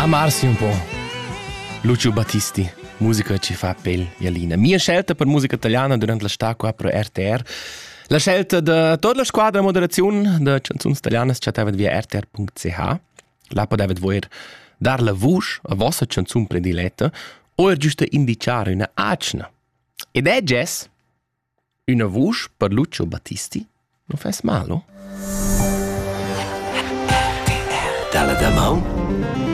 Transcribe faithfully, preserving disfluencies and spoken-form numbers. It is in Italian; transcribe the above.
Amarsi un po'. Lucio Battisti, musica ci fa pel Jalina. Mia scelta per musica italiana durante la sta qua per R T R. La scelta de tutta la squadra moderazione de canzoni italiane chattevet via r t r punct c h. La podevet voler dar la voce a vostra canzone prediletta o er giusto indicare una acna. Ed è jazz, una voce per Lucio Battisti, non fes malo? R T R dalla da mão